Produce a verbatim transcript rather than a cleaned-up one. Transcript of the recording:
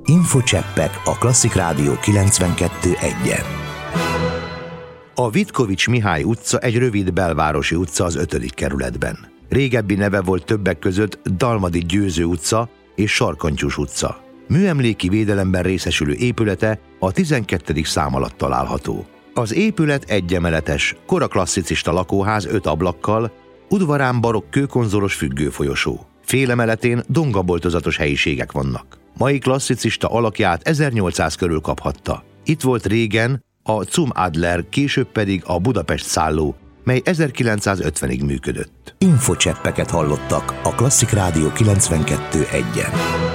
Infocseppek a Klasszik Rádió kilencvenkettő egyen. A Vitkovics Mihály utca egy rövid belvárosi utca az ötödik kerületben. Régebbi neve volt többek között Dalmadi Győző utca és Sarkantyús utca. Műemléki védelemben részesülő épülete a tizenkettedik szám alatt található. Az épület egyemeletes, koraklasszicista lakóház öt ablakkal, udvarán barokk kőkonzolos függőfolyosó. Félemeletén dongaboltozatos helyiségek vannak. Mai klasszicista alakját ezernyolcszáz körül kaphatta. Itt volt régen a Zum Adler, később pedig a Budapest szálló, mely ezerkilencszázötvenig működött. Infocseppeket hallottak a Klasszik Rádió kilencvenkettő egyen.